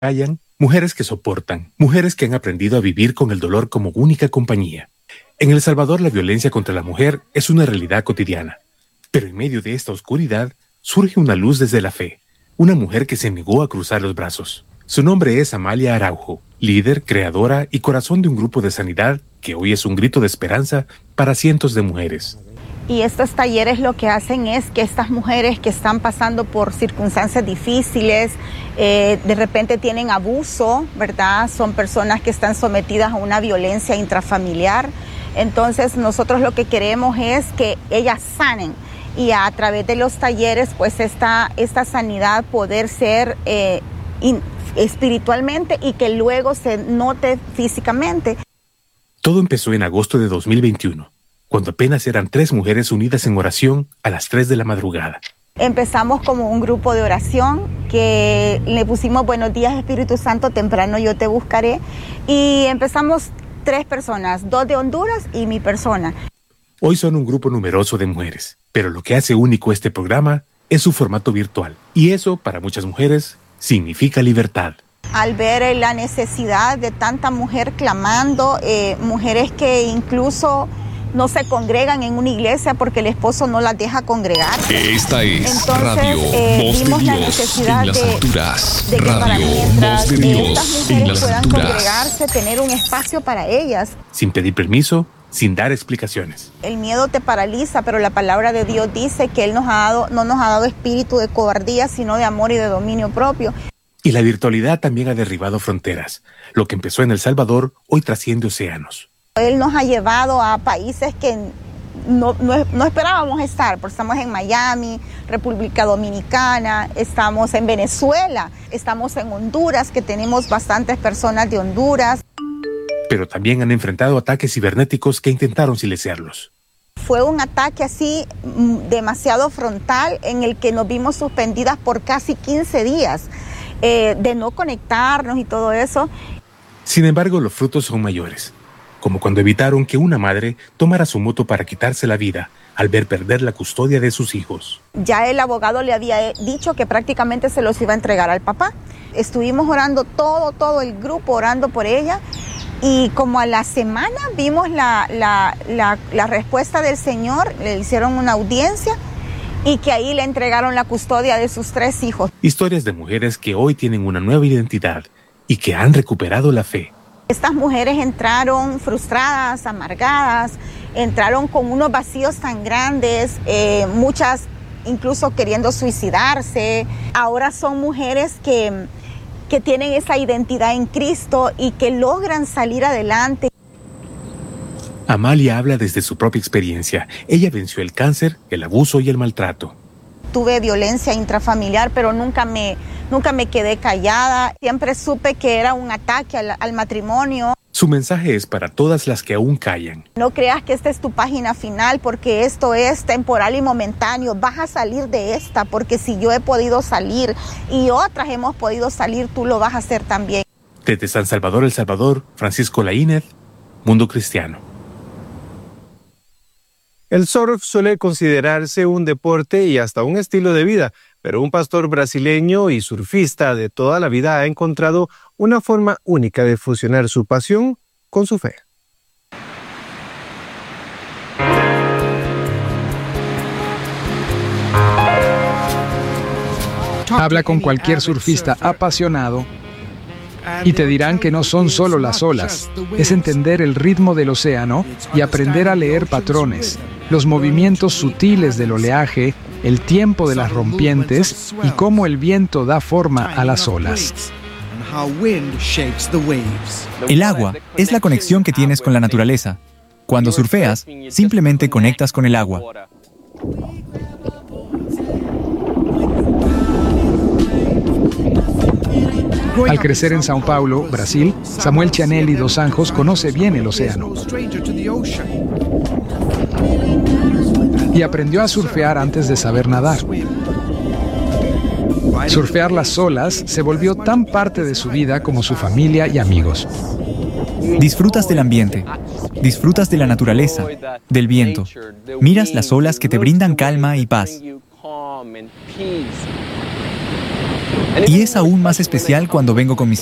callan, mujeres que soportan, mujeres que han aprendido a vivir con el dolor como única compañía. En El Salvador la violencia contra la mujer es una realidad cotidiana, pero en medio de esta oscuridad surge una luz desde la fe, una mujer que se negó a cruzar los brazos. Su nombre es Amalia Araujo, líder, creadora y corazón de un grupo de sanidad que hoy es un grito de esperanza para cientos de mujeres. Y estos talleres lo que hacen es que estas mujeres que están pasando por circunstancias difíciles, de repente tienen abuso, ¿verdad? Son personas que están sometidas a una violencia intrafamiliar. Entonces nosotros lo que queremos es que ellas sanen y a través de los talleres pues esta sanidad poder ser espiritualmente y que luego se note físicamente. Todo empezó en agosto de 2021. Cuando apenas eran 3 mujeres unidas en oración a las 3 de la madrugada. Empezamos como un grupo de oración que le pusimos Buenos días Espíritu Santo, temprano yo te buscaré. Y empezamos 3 personas, 2 de Honduras y mi persona. Hoy son un grupo numeroso de mujeres, pero lo que hace único este programa es su formato virtual. Y eso, para muchas mujeres, significa libertad. Al ver la necesidad de tanta mujer clamando, mujeres que incluso no se congregan en una iglesia porque el esposo no las deja congregar. Esta es Entonces, Radio Voz de la Dios necesidad en las alturas. de que para Radio mientras Voz de estas Dios en mujeres las puedan alturas. congregarse, tener un espacio para ellas. Sin pedir permiso, sin dar explicaciones. El miedo te paraliza, pero la palabra de Dios dice que Él no nos ha dado espíritu de cobardía, sino de amor y de dominio propio. Y la virtualidad también ha derribado fronteras. Lo que empezó en El Salvador hoy trasciende océanos. Él nos ha llevado a países que no esperábamos estar, porque estamos en Miami, República Dominicana, estamos en Venezuela, estamos en Honduras, que tenemos bastantes personas de Honduras. Pero también han enfrentado ataques cibernéticos que intentaron silenciarlos. Fue un ataque así demasiado frontal en el que nos vimos suspendidas por casi 15 días de no conectarnos y todo eso. Sin embargo, los frutos son mayores, como cuando evitaron que una madre tomara su moto para quitarse la vida al ver perder la custodia de sus hijos. Ya el abogado le había dicho que prácticamente se los iba a entregar al papá. Estuvimos orando todo el grupo, orando por ella. Y como a la semana vimos la respuesta del Señor, le hicieron una audiencia y que ahí le entregaron la custodia de sus 3 hijos. Historias de mujeres que hoy tienen una nueva identidad y que han recuperado la fe. Estas mujeres entraron frustradas, amargadas, entraron con unos vacíos tan grandes, muchas incluso queriendo suicidarse. Ahora son mujeres que tienen esa identidad en Cristo y que logran salir adelante. Amalia habla desde su propia experiencia. Ella venció el cáncer, el abuso y el maltrato. Tuve violencia intrafamiliar, pero nunca me quedé callada. Siempre supe que era un ataque al matrimonio. Su mensaje es para todas las que aún callan. No creas que esta es tu página final, porque esto es temporal y momentáneo. Vas a salir de esta, porque si yo he podido salir y otras hemos podido salir, tú lo vas a hacer también. Desde San Salvador, El Salvador, Francisco Laínez, Mundo Cristiano. El surf suele considerarse un deporte y hasta un estilo de vida, pero un pastor brasileño y surfista de toda la vida ha encontrado una forma única de fusionar su pasión con su fe. Habla con cualquier surfista apasionado y te dirán que no son solo las olas, es entender el ritmo del océano y aprender a leer patrones, los movimientos sutiles del oleaje, el tiempo de las rompientes y cómo el viento da forma a las olas. El agua es la conexión que tienes con la naturaleza. Cuando surfeas, simplemente conectas con el agua. Al crecer en São Paulo, Brasil, Samuel Cianelli dos Anjos conoce bien el océano y aprendió a surfear antes de saber nadar. Surfear las olas se volvió tan parte de su vida como su familia y amigos. Disfrutas del ambiente, disfrutas de la naturaleza, del viento. Miras las olas que te brindan calma y paz. Y es aún más especial cuando vengo con mis